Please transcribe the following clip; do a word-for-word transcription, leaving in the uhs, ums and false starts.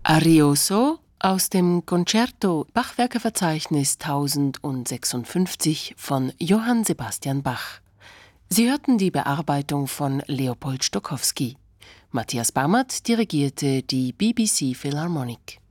Arioso aus dem Concerto Bachwerkeverzeichnis tausendsechsundfünfzig von Johann Sebastian Bach. Sie hörten die Bearbeitung von Leopold Stokowski. Matthias Bamert dirigierte die B B C Philharmonic.